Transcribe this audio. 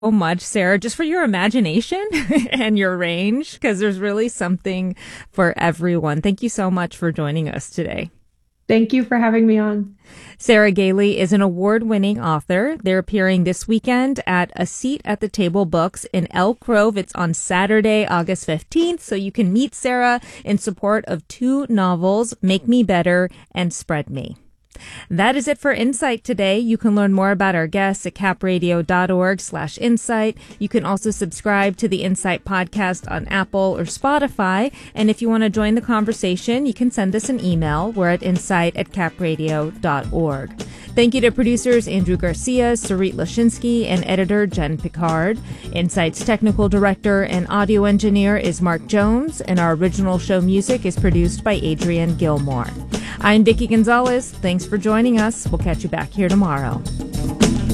so much, Sarah, just for your imagination and your range, because there's really something for everyone. Thank you so much for joining us today. Thank you for having me on. Sarah Gailey is an award-winning author. They're appearing this weekend at A Seat at the Table Books in Elk Grove. It's on Saturday, August 15th, so you can meet Sarah in support of two novels, Make Me Better and Spread Me. That is it for Insight today. You can learn more about our guests at capradio.org/insight. You can also subscribe to the Insight podcast on Apple or Spotify. And if you want to join the conversation, you can send us an email. We're at insight@capradio.org. Thank you to producers Andrew Garcia, Sarit Lashinsky, and editor Jen Picard. Insight's technical director and audio engineer is Mark Jones, and our original show music is produced by Adrian Gilmore. I'm Vicki Gonzalez. Thanks for joining us. We'll catch you back here tomorrow.